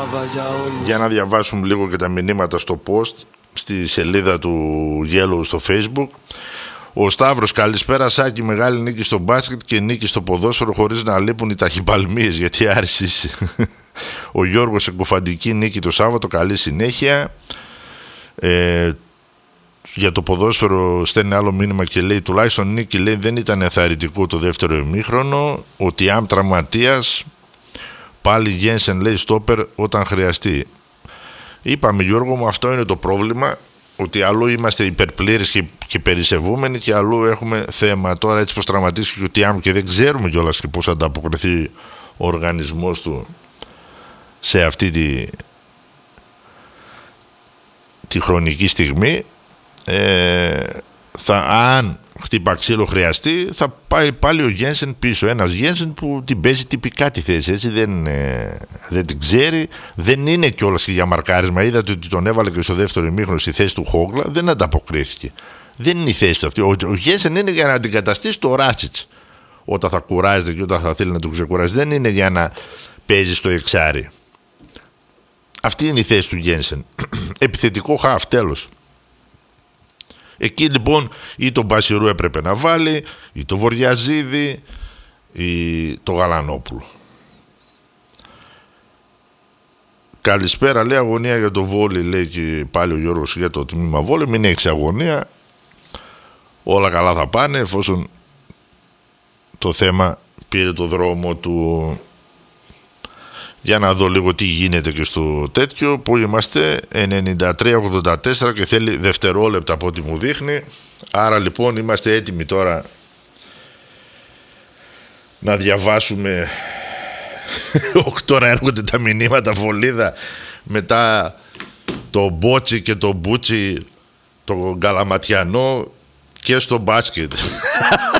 Για να διαβάσουμε λίγο και τα μηνύματα στο post στη σελίδα του Yellow στο Facebook. Ο Σταύρος, καλησπέρα Σάκη, μεγάλη νίκη στο μπάσκετ και νίκη στο ποδόσφαιρο χωρίς να λείπουν οι ταχυπαλμίες, γιατί άρεσες. Ο Γιώργος, εγκοφαντική νίκη το Σάββατο, καλή συνέχεια. Για το ποδόσφαιρο στέλνει άλλο μήνυμα και λέει τουλάχιστον νίκη, λέει, δεν ήταν ενθαρρυντικό το δεύτερο ημίχρονο. Ο Τιάμ τραυματίας, πάλι Γένσεν λέει στόπερ όταν χρειαστεί. Είπαμε Γιώργο μου, αυτό είναι το πρόβλημα, ότι αλλού είμαστε υπερπλήρες και περισσευούμενοι και αλλού έχουμε θέμα. Τώρα έτσι πως τραυματίστηκε ο Τιάμ και δεν ξέρουμε κιόλας και πώς ανταποκριθεί ο οργανισμός του σε αυτή τη χρονική στιγμή. Αν χτύπα ξύλο χρειαστεί, θα πάει πάλι ο Γένσεν πίσω. Ένας Γένσεν που την παίζει τυπικά τη θέση, έτσι, δεν την ξέρει, δεν είναι κιόλας και για μαρκάρισμα. Είδατε ότι τον έβαλε και στο δεύτερο ημίχρονο στη θέση του Χόγκλα, δεν ανταποκρίθηκε. Δεν είναι η θέση του αυτή. Ο Γένσεν είναι για να αντικαταστήσει το Ράτσιτς όταν θα κουράζεται και όταν θα θέλει να του ξεκουράζει. Δεν είναι για να παίζει στο εξάρι. Αυτή είναι η θέση του Γένσεν. Επιθετικό χαφ, τέλος. Εκεί λοιπόν ή τον Μπασιρού έπρεπε να βάλει, ή το Βοριαζίδη, ή το Γαλανόπουλο. Καλησπέρα, λέει, αγωνία για το βόλι, λέει και πάλι ο Γιώργος για το τμήμα βόλι. Μην έχεις αγωνία, όλα καλά θα πάνε, εφόσον το θέμα πήρε το δρόμο του. Για να δω λίγο τι γίνεται και στο τέτοιο. Που είμαστε 93-84 και θέλει δευτερόλεπτα από ό,τι μου δείχνει. Άρα λοιπόν είμαστε έτοιμοι τώρα να διαβάσουμε. 8 ώρα έρχονται τα μηνύματα βολίδα. Μετά το Μπότσι και το Μπούτσι, το Γκαλαματιανό και στο μπάσκετ.